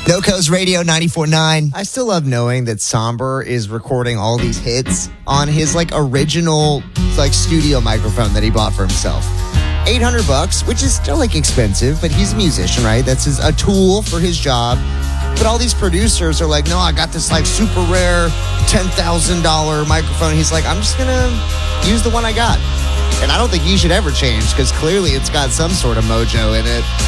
NoCo's Radio 94.9. I still love knowing that Somber is recording all these hits on his original studio microphone that he bought for himself. $800, which is still expensive, but he's a musician, right? That's a tool for his job. But all these producers are like, no, I got this super rare $10,000 microphone. He's like, I'm just gonna use the one I got. And I don't think he should ever change because clearly it's got some sort of mojo in it.